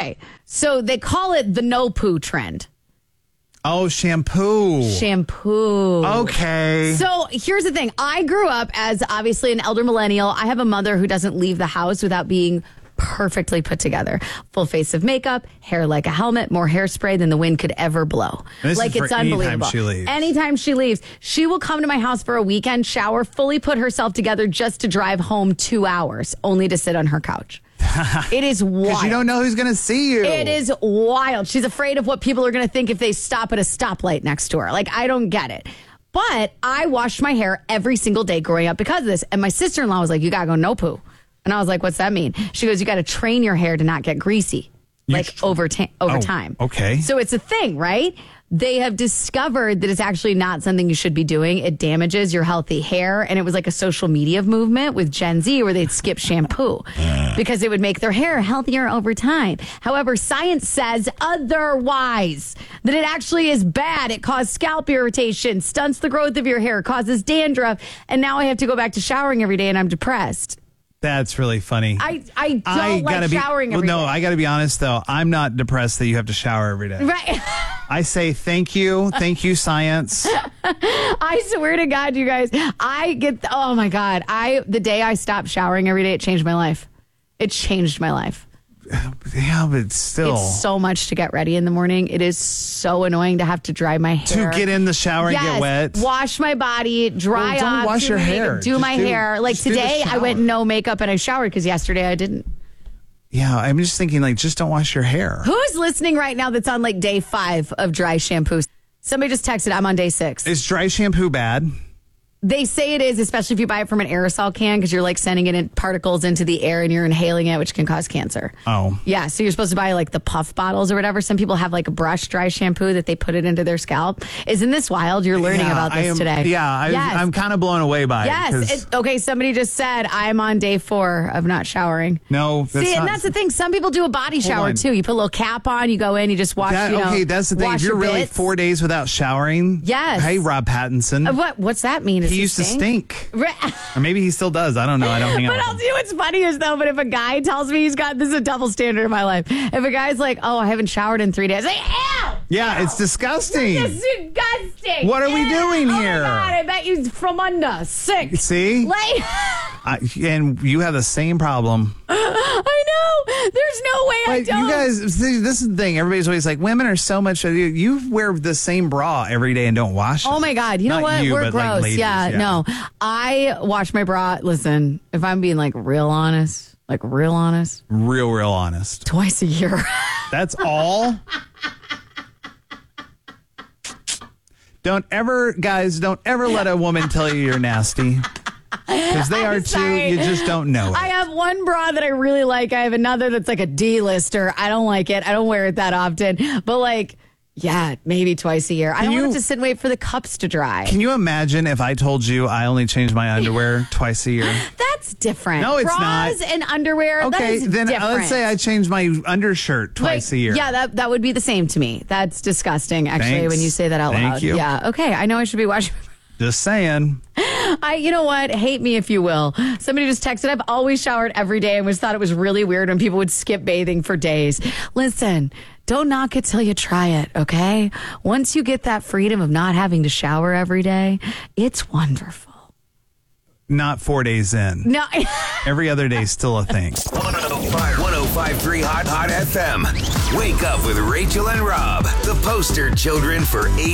Okay. So they call it the no poo trend. Oh, shampoo. Okay. So here's the thing. I grew up as obviously an elder millennial. I have a mother who doesn't leave the house without being perfectly put together. Full face of makeup, hair like a helmet, more hairspray than the wind could ever blow. This like is it's for unbelievable. Anytime she leaves, she will come to my house for a weekend, shower, fully put herself together just to drive home 2 hours, only to sit on her couch. It is wild. Because you don't know who's going to see you. It is wild. She's afraid of what people are going to think if they stop at a stoplight next to her. Like, I don't get it. But I washed my hair every single day growing up because of this. And my sister-in-law was like, you got to go no poo. And I was like, what's that mean? She goes, you got to train your hair to not get greasy, over time. Okay. So it's a thing, right? They have discovered that it's actually not something you should be doing. It damages your healthy hair. And it was like a social media movement with Gen Z where they'd skip shampoo because it would make their hair healthier over time. However, science says otherwise, that it actually is bad. It causes scalp irritation, stunts the growth of your hair, causes dandruff. And now I have to go back to showering every day and I'm depressed. That's really funny. I don't like showering every day. No, I got to be honest, though. I'm not depressed that you have to shower every day. Right. I say thank you. Thank you, science. I swear to God, you guys, oh my God. The day I stopped showering every day, it changed my life. It changed my life. Yeah, but still. It's so much to get ready in the morning. It is so annoying to have to dry my hair. To get in the shower and get wet. Wash my body, dry off. Don't wash your hair. Do my hair. Like today, I went no makeup and I showered because yesterday I didn't. Yeah, I'm just thinking, like, just don't wash your hair. Who's listening right now that's on like day 5 of dry shampoo? Somebody just texted, I'm on day 6. Is dry shampoo bad? They say it is, especially if you buy it from an aerosol can, because you're like sending it in particles into the air and you're inhaling it, which can cause cancer. Oh. Yeah, so you're supposed to buy like the puff bottles or whatever. Some people have like a brush dry shampoo that they put it into their scalp. Isn't this wild? You're learning about this today. Yeah, I'm kind of blown away by it. Yes. Okay, somebody just said, I'm on day 4 of not showering. No, that's and that's the thing. Some people do a body shower too. You put a little cap on, you go in, you just wash, okay, that's the thing. If you're really 4 days without showering. Yes. Hey, Rob Pattinson. What's that mean? He used to stink. Or maybe he still does. I don't know. I don't hang out with him. But I'll see what's funny is though, but if a guy tells me this is a double standard in my life. If a guy's like, oh, I haven't showered in 3 days. Like, ew! Yeah, it's disgusting. It's disgusting. What are we doing here? Oh my God, I bet you from under. Sick. See? Like, and you have the same problem. I know. There's no way I don't. You guys, see, this is the thing. Everybody's always like, women are so much. You wear the same bra every day and don't wash it. Oh my God. You know what? We're gross. Like ladies, yeah, no. I wash my bra. Listen, if I'm being like real honest. Real honest. Twice a year. That's all? Don't ever let a woman tell you you're nasty. Because they are too. You just don't know it. I have one bra that I really like. I have another that's like a D-lister. I don't like it. I don't wear it that often. But maybe twice a year. I don't want to sit and wait for the cups to dry. Can you imagine if I told you I only change my underwear twice a year? That's different. No, it's Bras not. and underwear. Okay, that is then different. let's say I change my undershirt twice a year. Yeah, that would be the same to me. That's disgusting, actually, Thanks. when you say that out loud. Thank you. Yeah, okay. I know I should be washing. Just saying. You know what? Hate me if you will. Somebody just texted, I've always showered every day and thought it was really weird when people would skip bathing for days. Listen, don't knock it till you try it, okay? Once you get that freedom of not having to shower every day, it's wonderful. Not 4 days in. No. Every other day is still a thing. 105.3 Hot FM. Wake up with Rachel and Rob, the poster children for